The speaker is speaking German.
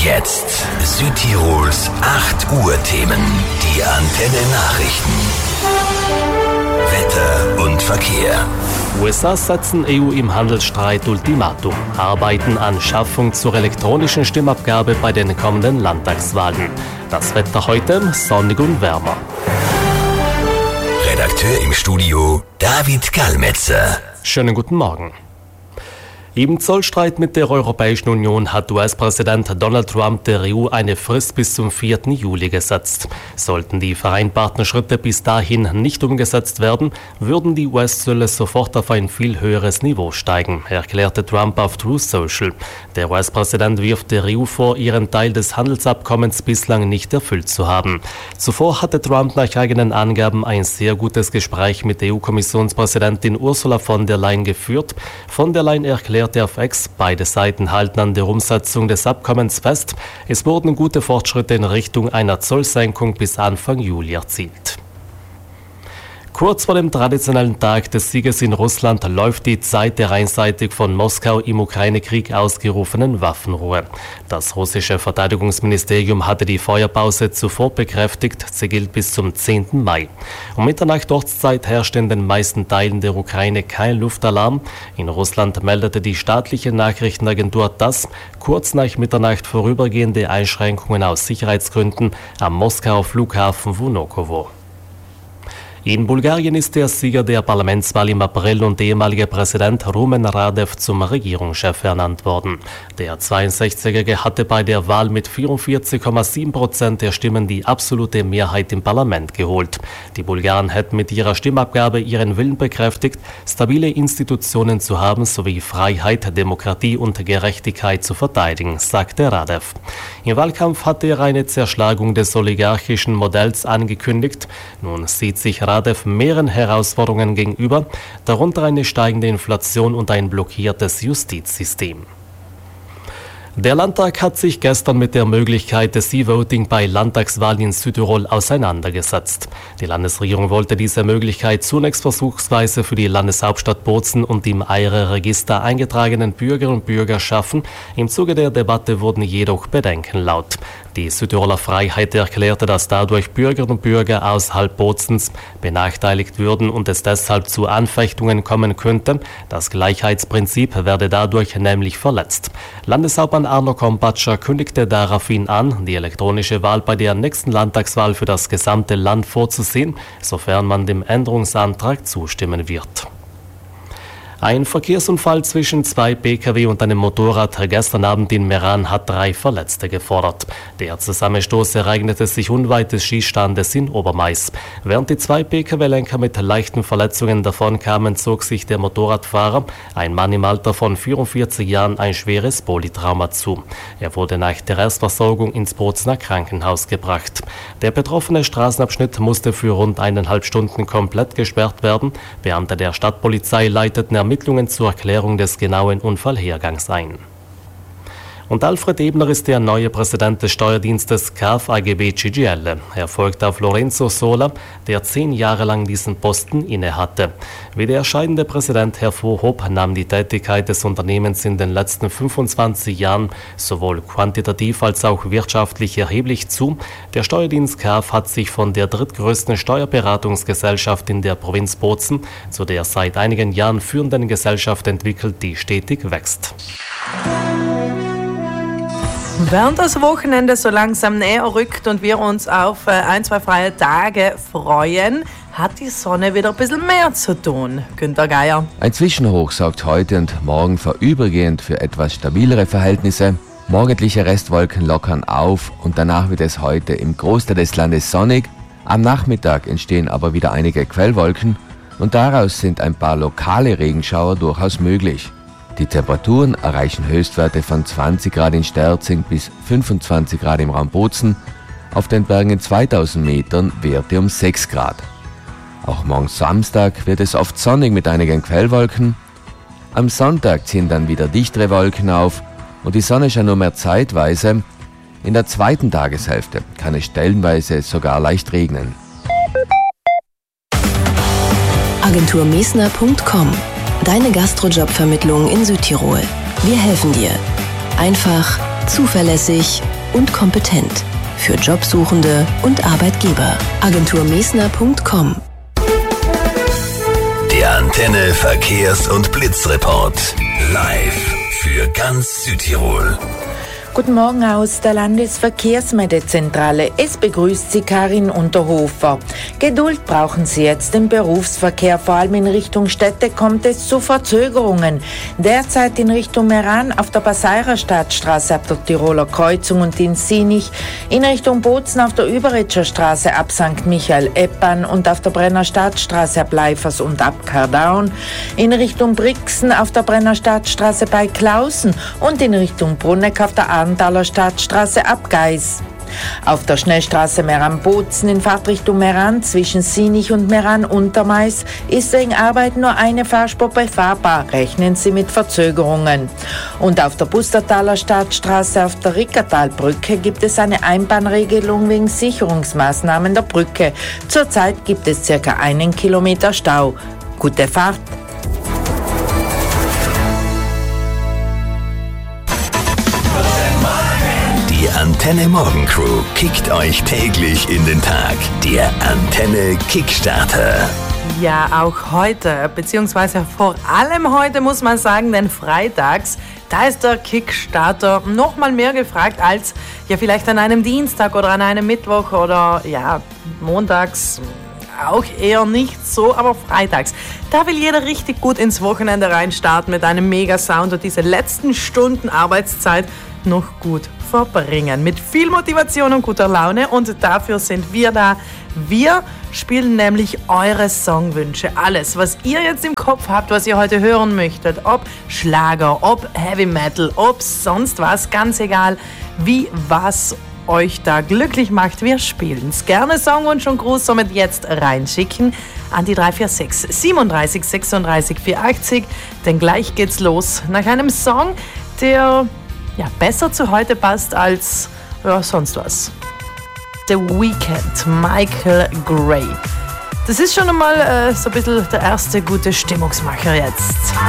jetzt Südtirols 8 Uhr Themen. Die Antenne Nachrichten. Wetter und Verkehr. USA setzen EU im Handelsstreit Ultimatum. Arbeiten an Schaffung zur elektronischen Stimmabgabe bei den kommenden Landtagswahlen. Das Wetter heute sonnig und wärmer. Redakteur im Studio David Gallmetzer. Schönen guten Morgen. Im Zollstreit mit der Europäischen Union hat US-Präsident Donald Trump der EU eine Frist bis zum 4. Juli gesetzt. Sollten die vereinbarten Schritte bis dahin nicht umgesetzt werden, würden die US-Zölle sofort auf ein viel höheres Niveau steigen, erklärte Trump auf Truth Social. Der US-Präsident wirft der EU vor, ihren Teil des Handelsabkommens bislang nicht erfüllt zu haben. Zuvor hatte Trump nach eigenen Angaben ein sehr gutes Gespräch mit EU-Kommissionspräsidentin Ursula von der Leyen geführt. Von der Leyen erklärte auf X, beide Seiten halten an der Umsetzung des Abkommens fest. Es wurden gute Fortschritte in Richtung einer Zollsenkung bis Anfang Juli erzielt. Kurz vor dem traditionellen Tag des Sieges in Russland läuft die Zeit der einseitig von Moskau im Ukraine-Krieg ausgerufenen Waffenruhe. Das russische Verteidigungsministerium hatte die Feuerpause zuvor bekräftigt, sie gilt bis zum 10. Mai. Um Mitternacht Ortszeit herrschte in den meisten Teilen der Ukraine kein Luftalarm. In Russland meldete die staatliche Nachrichtenagentur TASS kurz nach Mitternacht vorübergehende Einschränkungen aus Sicherheitsgründen am Moskauer Flughafen Vnukovo. In Bulgarien ist der Sieger der Parlamentswahl im April und ehemalige Präsident Rumen Radev zum Regierungschef ernannt worden. Der 62-Jährige hatte bei der Wahl mit 44,7% der Stimmen die absolute Mehrheit im Parlament geholt. Die Bulgaren hätten mit ihrer Stimmabgabe ihren Willen bekräftigt, stabile Institutionen zu haben sowie Freiheit, Demokratie und Gerechtigkeit zu verteidigen, sagte Radev. Im Wahlkampf hatte er eine Zerschlagung des oligarchischen Modells angekündigt. Nun sieht sich Radev mehreren Herausforderungen gegenüber, darunter eine steigende Inflation und ein blockiertes Justizsystem. Der Landtag hat sich gestern mit der Möglichkeit des E-Voting bei Landtagswahlen in Südtirol auseinandergesetzt. Die Landesregierung wollte diese Möglichkeit zunächst versuchsweise für die Landeshauptstadt Bozen und im EIRE-Register eingetragenen Bürgerinnen und Bürger schaffen. Im Zuge der Debatte wurden jedoch Bedenken laut. Die Südtiroler Freiheit erklärte, dass dadurch Bürgerinnen und Bürger außerhalb Bozens benachteiligt würden und es deshalb zu Anfechtungen kommen könnte. Das Gleichheitsprinzip werde dadurch nämlich verletzt. Landeshauptmann Arno Kompatscher kündigte daraufhin an, die elektronische Wahl bei der nächsten Landtagswahl für das gesamte Land vorzusehen, sofern man dem Änderungsantrag zustimmen wird. Ein Verkehrsunfall zwischen 2 Pkw und einem Motorrad gestern Abend in Meran hat 3 Verletzte gefordert. Der Zusammenstoß ereignete sich unweit des Skistandes in Obermais. Während die 2 Pkw-Lenker mit leichten Verletzungen davonkamen, zog sich der Motorradfahrer, ein Mann im Alter von 44 Jahren, ein schweres Polytrauma zu. Er wurde nach der Erstversorgung ins Bozener Krankenhaus gebracht. Der betroffene Straßenabschnitt musste für rund 1,5 Stunden komplett gesperrt werden. Beamte der Stadtpolizei leiteten Ermittlungen zur Erklärung des genauen Unfallhergangs ein. Und Alfred Ebner ist der neue Präsident des Steuerdienstes KfAGB CGL. Er folgt auf Lorenzo Sola, der 10 Jahre lang diesen Posten innehatte. Wie der scheidende Präsident hervorhob, nahm die Tätigkeit des Unternehmens in den letzten 25 Jahren sowohl quantitativ als auch wirtschaftlich erheblich zu. Der Steuerdienst KF hat sich von der drittgrößten Steuerberatungsgesellschaft in der Provinz Bozen zu der seit einigen Jahren führenden Gesellschaft entwickelt, die stetig wächst. Während das Wochenende so langsam näher rückt und wir uns auf 1-2 freie Tage freuen, hat die Sonne wieder ein bisschen mehr zu tun. Günter Geier. Ein Zwischenhoch sorgt heute und morgen vorübergehend für etwas stabilere Verhältnisse. Morgendliche Restwolken lockern auf und danach wird es heute im Großteil des Landes sonnig. Am Nachmittag entstehen aber wieder einige Quellwolken und daraus sind ein paar lokale Regenschauer durchaus möglich. Die Temperaturen erreichen Höchstwerte von 20 Grad in Sterzing bis 25 Grad im Raum Bozen. Auf den Bergen in 2000 Metern Werte um 6 Grad. Auch morgen Samstag wird es oft sonnig mit einigen Quellwolken. Am Sonntag ziehen dann wieder dichtere Wolken auf und die Sonne scheint nur mehr zeitweise. In der zweiten Tageshälfte kann es stellenweise sogar leicht regnen. Agenturmesner.com. Deine Gastrojobvermittlung in Südtirol. Wir helfen dir. Einfach, zuverlässig und kompetent. Für Jobsuchende und Arbeitgeber. agenturmesner.com. Der Antenne Verkehrs- und Blitzreport. Live für ganz Südtirol. Guten Morgen aus der Landesverkehrsmeldezentrale. Es begrüßt Sie Karin Unterhofer. Geduld brauchen Sie jetzt im Berufsverkehr. Vor allem in Richtung Städte kommt es zu Verzögerungen. Derzeit in Richtung Meran auf der Passeirer Stadtstraße ab der Tiroler Kreuzung und in Sinich, in Richtung Bozen auf der Überretscher Straße ab St. Michael-Eppan und auf der Brenner Stadtstraße ab Leifers und ab Kardaun, in Richtung Brixen auf der Brenner Stadtstraße bei Klausen und in Richtung Brunneck auf der Arndtaler Stadtstraße ab Geis. Auf der Schnellstraße Meran-Bozen in Fahrtrichtung Meran zwischen Sinich und Meran-Untermeis ist wegen Arbeit nur eine Fahrspur befahrbar. Rechnen Sie mit Verzögerungen. Und auf der Bustertaler Stadtstraße auf der Rickertalbrücke gibt es eine Einbahnregelung wegen Sicherungsmaßnahmen der Brücke. Zurzeit gibt es circa 1 Kilometer Stau. Gute Fahrt! Die Antenne Morgen Crew kickt euch täglich in den Tag. Der Antenne Kickstarter. Ja, auch heute, beziehungsweise vor allem heute muss man sagen, denn freitags, da ist der Kickstarter noch mal mehr gefragt als ja vielleicht an einem Dienstag oder an einem Mittwoch oder ja, montags. Auch eher nicht so, aber freitags. Da will jeder richtig gut ins Wochenende reinstarten mit einem Mega-Sound und diese letzten Stunden Arbeitszeit noch gut verbringen. Mit viel Motivation und guter Laune und dafür sind wir da. Wir spielen nämlich eure Songwünsche. Alles, was ihr jetzt im Kopf habt, was ihr heute hören möchtet. Ob Schlager, ob Heavy Metal, ob sonst was, ganz egal, wie was euch da glücklich macht, wir spielen's. Gerne Songwunsch und Gruß somit jetzt reinschicken an die 346 37 36 480, denn gleich geht's los nach einem Song, der ja besser zu heute passt als sonst was. The Weeknd, Michael Gray. Das ist schon einmal so ein bisschen der erste gute Stimmungsmacher jetzt.